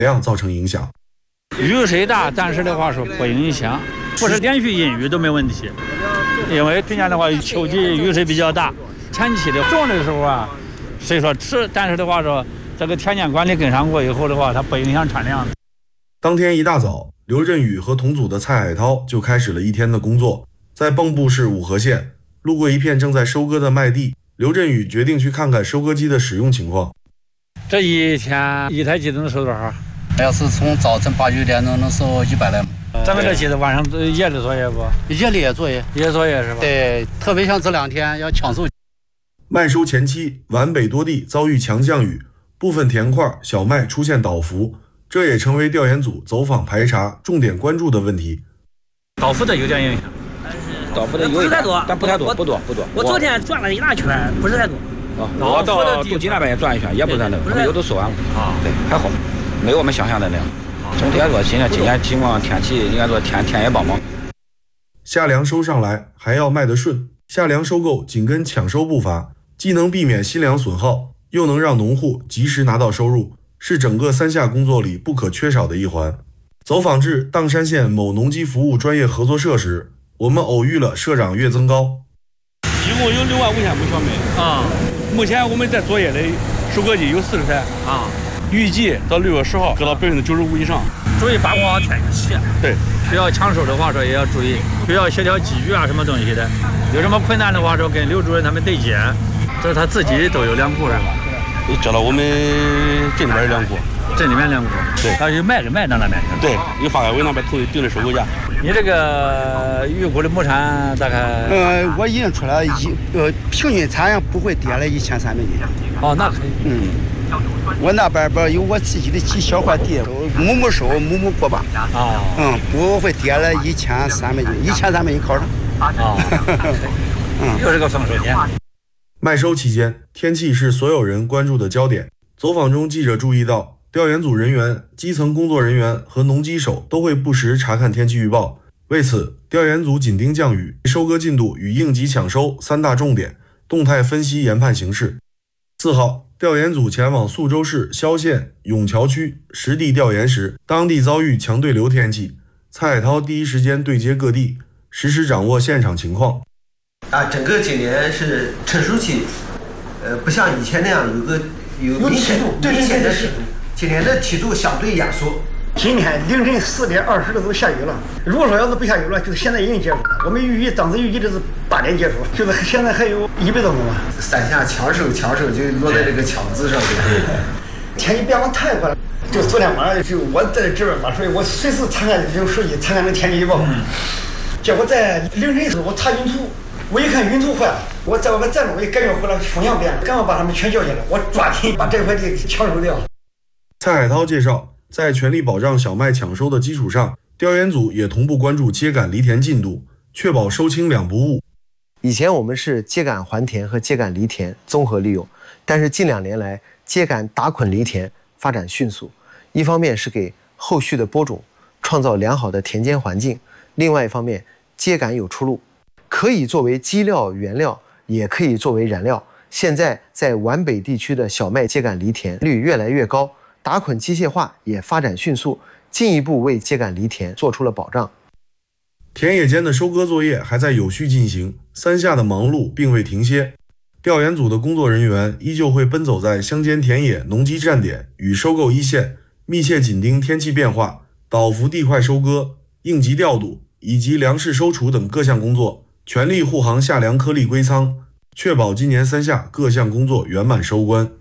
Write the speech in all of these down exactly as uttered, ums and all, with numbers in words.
量造成影响。 雨水大，但是的话说不影响，不是连续阴雨都没问题。因为去年的话秋季雨水比较大，前期的种的时候啊，虽说迟，但是的话说这个田间管理跟上过以后的话，它不影响产量。 当天一大早，刘振宇和同组的蔡海涛就开始了一天的工作。在蚌埠市五河县，路过一片正在收割的麦地，刘振宇决定去看看收割机的使用情况。 这一天一台机能收多少？ 要是从早晨八九点钟能收一百来亩。 咱们这机子晚上夜里作业不？ 夜里也作业， 夜作业是吧？ 对，特别像这两天要抢收。 麦收前期，皖北多地遭遇强降雨，部分田块小麦出现倒伏，这也成为调研组走访排查重点关注的问题。 倒伏的有点影响， 倒伏的有一点，但不太多，不多不多。 我昨天转了一大圈，不是太多。 啊，我到杜集那边也转一圈，也不是太多，我们有都收完了啊。对，还好，没有我们想象的那样。总体来说，现在今年情况天气应该说天天也帮忙。 夏粮收上来还要卖得顺，夏粮收购紧跟抢收步伐，既能避免新粮损耗，又能让农户及时拿到收入，是整个三夏工作里不可缺少的一环。走访至砀山县某农机服务专业合作社时，我们偶遇了社长岳增高。 一共有六万五千亩小麦啊，目前我们在作业的收割机有四十台啊，预计到六月十号割到百分之九十五以上。 注意把握天气， 对， 需要抢收的话说也要注意，需要协调机遇啊什么东西的，有什么困难的话说跟刘主任他们对接，这是他自己都有粮库是吧？ 交到我们镇里边的粮库。 镇里面粮库， 对， 他就卖给卖到那边去。 对，有发改委那边统一定的收购价。 你这个预估的亩产大概？ 呃，我已经出来一呃，平均产量不会跌了一千三百斤。 哦，那可以。 嗯，我那边边有我自己的几小块地，亩亩收，亩亩过磅。啊。嗯，不会跌了一千三百斤，一千三百斤靠上。 啊。嗯，又是个丰收年。 麦收期间，天气是所有人关注的焦点。走访中，记者注意到，调研组人员、基层工作人员和农机手都会不时查看天气预报。为此，调研组紧盯降雨、收割进度与应急抢收三大重点，动态分析研判形势。四号，调研组前往宿州市萧县永桥区实地调研时，当地遭遇强对流天气。蔡海涛第一时间对接各地，实时掌握现场情况。 啊，整个今年是成熟期，呃，不像以前那样有个有明显明显的，今年的梯度相对压缩。 今天凌晨四点二十的时候下雨了，如果说要是不下雨了，就是现在已经结束了。我们预计当时预计的是八点结束，就是现在还有一百多亩吧。 三下抢手抢手就落在这个抢字上面。 天气变化太快了，就昨天晚上就我在这边嘛，所以我随时查看用手机查看那天气预报。结果在凌晨时我查云图。我一看云图坏了，我在外面站着，我一感觉回来风向变了，赶快把他们全叫进来，我抓紧把这块地抢收掉。 蔡海涛介绍，在全力保障小麦抢收的基础上，调研组也同步关注秸秆犁田进度，确保收青两不误。 以前我们是秸秆还田和秸秆犁田综合利用，但是近两年来，秸秆打捆犁田发展迅速，一方面是给后续的播种创造良好的田间环境，另外一方面，秸秆有出路。可以作为基料原料，也可以作为燃料。现在在皖北地区的小麦秸秆犁田率越来越高，打捆机械化也发展迅速，进一步为秸秆犁田做出了保障。 田野间的收割作业还在有序进行，三夏的忙碌并未停歇。调研组的工作人员依旧会奔走在乡间田野、农机站点与收购一线，密切紧盯天气变化、倒伏地块收割、应急调度以及粮食收储等各项工作。全力护航夏粮颗粒归仓，确保今年三夏各项工作圆满收官。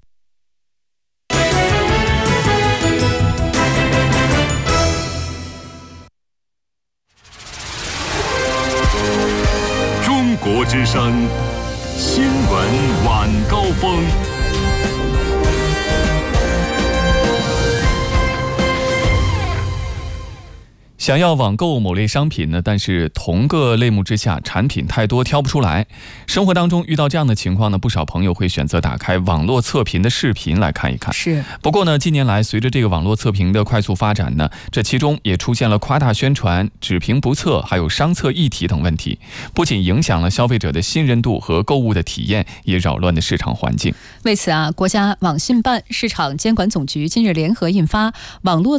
中国之声新闻晚高峰。 下想要网购某类商品呢，但是同个类目之下产品太多挑不出来。生活当中遇到这样的情况呢，不少朋友会选择打开网络测评的视频来看一看。 是。 不过呢，近年来随着这个网络测评的快速发展呢，这其中也出现了夸大宣传、只评不测，还有商测议题等问题，不仅影响了消费者的信任度和购物的体验，也扰乱了市场环境。 为此啊，国家网信办、市场监管总局近日联合印发《网络